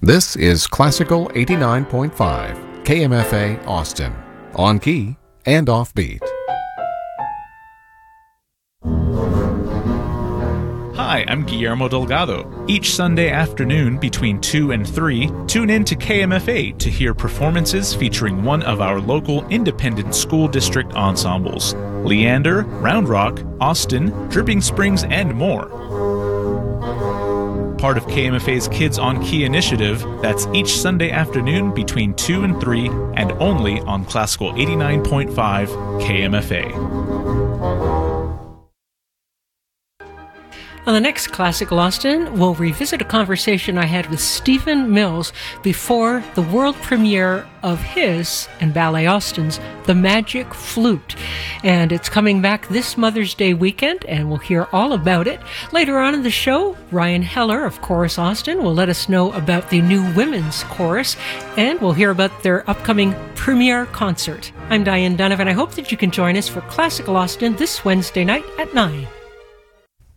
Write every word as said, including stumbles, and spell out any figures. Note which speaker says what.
Speaker 1: This is Classical eighty-nine point five, K M F A Austin, on key and offbeat.
Speaker 2: Hi, I'm Guillermo Delgado. Each Sunday afternoon between two and three, tune in to K M F A to hear performances featuring one of our local independent school district ensembles: Leander, Round Rock, Austin, Dripping Springs, and more. Part of K M F A's Kids on Key initiative, that's each Sunday afternoon between two and three, and only on Classical eighty-nine point five K M F A.
Speaker 3: On the next Classical Austin, we'll revisit a conversation I had with Stephen Mills before the world premiere of his and Ballet Austin's The Magic Flute. And it's coming back this Mother's Day weekend, and we'll hear all about it. Later on in the show, Ryan Heller of Chorus Austin will let us know about the new women's chorus, and we'll hear about their upcoming premiere concert. I'm Diane Donovan. I hope that you can join us for Classical Austin this Wednesday night at nine.